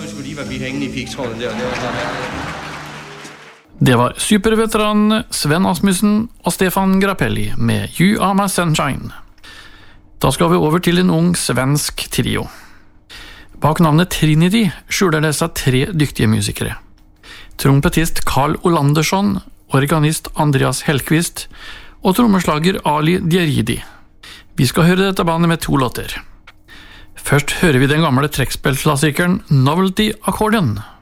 vi skulle lige være blitt hængende i pigtråden der. Det var superveteran Sven Asmussen og Stefan Grappelli med You Are My Sunshine. Da skal vi over til en ung svensk trio. Bak navnet Trinity skjuler det seg 3 dyktige musikere. Trompetist Carl Olandersson, organist Andreas Hellqvist og trommeslager Ali Djeridi. Vi skal høre dette bandet med 2 låter. Først hører vi den gamle trekkspillklassikeren Novelty Accordion.